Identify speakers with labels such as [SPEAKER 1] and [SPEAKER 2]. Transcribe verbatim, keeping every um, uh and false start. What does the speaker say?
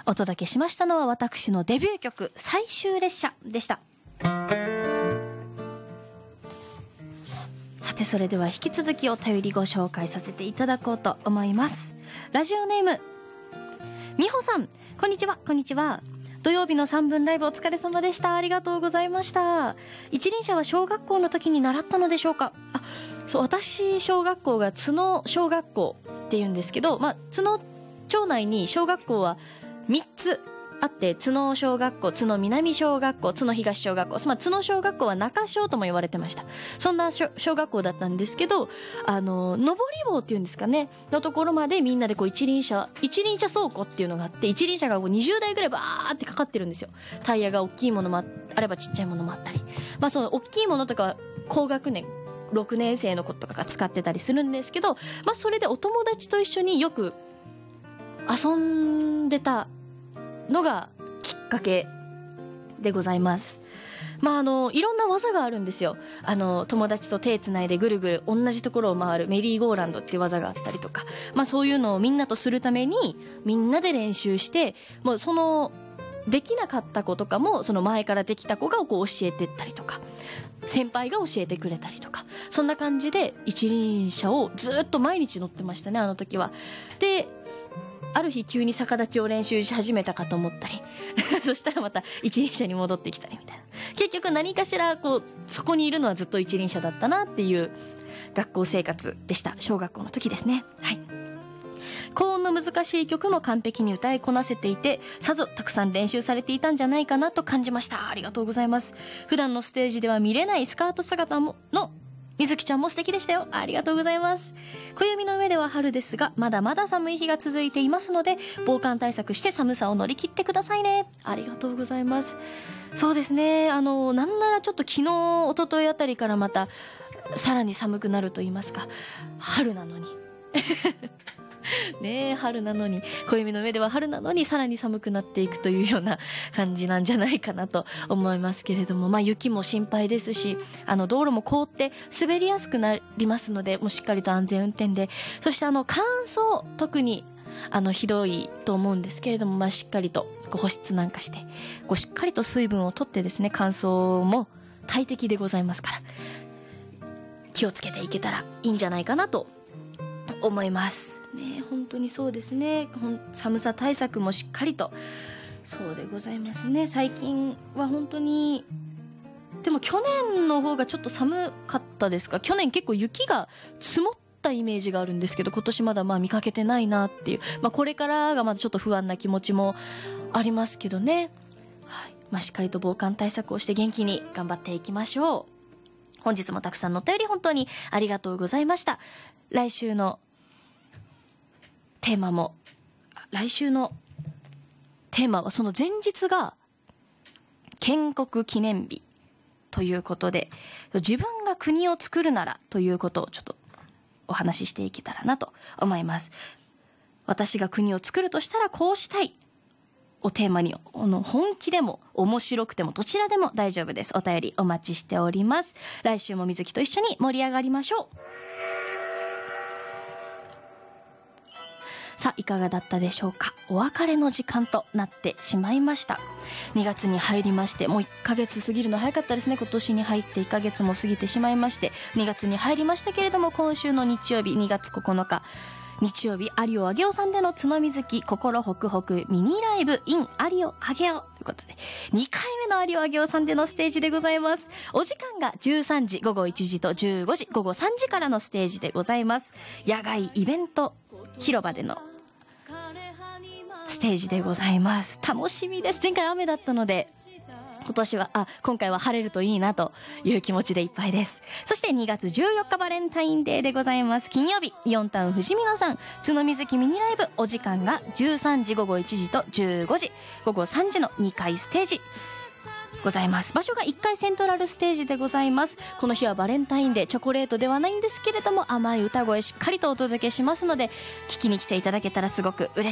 [SPEAKER 1] お届けしましたのは私のデビュー曲最終列車でした。さてそれでは引き続きお便りご紹介させていただこうと思います。ラジオネームみほさん、こんにちは。こんにちは。土曜日のさんぶんライブお疲れ様でした。ありがとうございました。一輪車は小学校の時に習ったのでしょうか。あ、そう、私小学校が津野小学校っていうんですけど、まあ、津野町内に小学校はみっつあって、津野小学校、津野南小学校、津野東小学校、まあ、津野小学校は中小とも言われてました。そんな小学校だったんですけど、あの上り棒っていうんですかねのところまでみんなでこう一輪車一輪車倉庫っていうのがあって、一輪車がこうにじゅうだいぐらいバーってかかってるんですよ。タイヤが大きいものもあればちっちゃいものもあったり、まあその大きいものとかは高学年ろくねん生の子とかが使ってたりするんですけど、まあそれでお友達と一緒によく遊んでたのがきっかけでございます。まああのいろんな技があるんですよ。あの友達と手つないでぐるぐる同じところを回るメリーゴーランドっていう技があったりとか、まあそういうのをみんなとするためにみんなで練習して、もうそのできなかった子とかもその前からできた子がこう教えてったりとか、先輩が教えてくれたりとか、そんな感じで一輪車をずっと毎日乗ってましたね、あの時は。である日急に逆立ちを練習し始めたかと思ったりそしたらまた一輪車に戻ってきたりみたいな、結局何かしらこうそこにいるのはずっと一輪車だったなっていう学校生活でした。小学校の時ですね。はい。高音の難しい曲も完璧に歌いこなせていて、さぞたくさん練習されていたんじゃないかなと感じました。ありがとうございます。普段のステージでは見れないスカート姿ものみずきちゃんも素敵でしたよ。ありがとうございます。暦の上では春ですが、まだまだ寒い日が続いていますので、防寒対策して寒さを乗り切ってくださいね。ありがとうございます。そうですね、あのなんならちょっと昨日一昨日あたりからまたさらに寒くなると言いますか、春なのにねえ、春なのに、暦の上では春なのにさらに寒くなっていくというような感じなんじゃないかなと思いますけれども、まあ雪も心配ですし、あの道路も凍って滑りやすくなりますので、もうしっかりと安全運転で、そしてあの乾燥特にあのひどいと思うんですけれども、まあしっかりとご保湿なんかして、こうしっかりと水分をとってですね、乾燥も大敵でございますから気をつけていけたらいいんじゃないかなと思いますね。本当にそうですね。寒さ対策もしっかりと、そうでございますね。最近は本当に、でも去年の方がちょっと寒かったですか。去年結構雪が積もったイメージがあるんですけど、今年まだまあ見かけてないなっていう、まあ、これからがまだちょっと不安な気持ちもありますけどね。はい、まあ、しっかりと防寒対策をして元気に頑張っていきましょう。本日もたくさんのお便り本当にありがとうございました。来週のテーマも来週のテーマはその前日が建国記念日ということで、自分が国を作るならということをちょっとお話ししていけたらなと思います。私が国を作るとしたらこうしたいをテーマに、あの本気でも面白くてもどちらでも大丈夫です。お便りお待ちしております。来週も水木と一緒に盛り上がりましょう。さあいかがだったでしょうか。お別れの時間となってしまいました。にがつに入りまして、もういっかげつ過ぎるの早かったですね。今年に入っていっかげつも過ぎてしまいまして、にがつに入りましたけれども、今週の日曜日にがつここのか日曜日、有尾あげおさんでの角水木心ホクホクミニライブ in 有尾あげおということで、にかいめの有尾あげおさんでのステージでございます。お時間がじゅうさんじ、午後いちじとじゅうごじ、午後さんじからのステージでございます。野外イベント広場でのステージでございます。楽しみです。前回雨だったので、今年はあ今回は晴れるといいなという気持ちでいっぱいです。そしてにがつじゅうよっかバレンタインデーでございます。金曜日、イオンタウン富士見野さん角水木ミニライブ、お時間がじゅうさんじ、午後いちじとじゅうごじ、午後さんじのにかいステージございます。場所がいっかいセントラルステージでございます。この日はバレンタインデー、チョコレートではないんですけれども、甘い歌声しっかりとお届けしますので、聞きに来ていただけたらすごく嬉しい